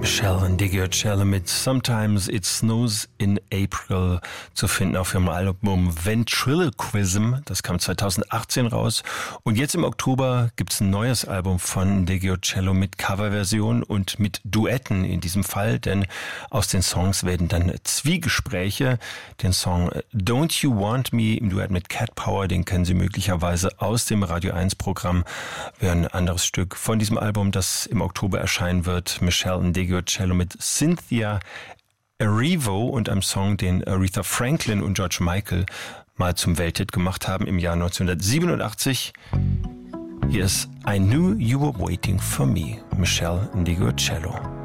Michelle Ndegeocello mit Sometimes It Snows in April zu finden auf ihrem Album Ventriloquism. Das kam 2018 raus. Und jetzt im Oktober gibt's ein neues Album von Ndegeocello mit Coverversion und mit Duetten in diesem Fall, denn aus den Songs werden dann Zwiegespräche. Den Song Don't You Want Me im Duett mit Cat Power, den kennen Sie möglicherweise aus dem Radio 1 Programm. Wäre ein anderes Stück von diesem Album, das im Oktober erscheinen wird. Michelle Ndegeocello mit Cynthia Erivo und einem Song, den Aretha Franklin und George Michael mal zum Welthit gemacht haben im Jahr 1987. Hier ist I Knew You Were Waiting For Me, Michelle Ndegeocello.